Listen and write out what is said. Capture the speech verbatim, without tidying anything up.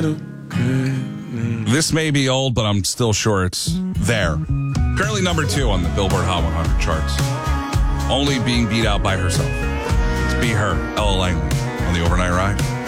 This may be old, but I'm still sure it's there. Currently number two on the Billboard Hot one hundred charts. Only being beat out by herself. It's Be Her, Ella Langley on the Overnight Ride.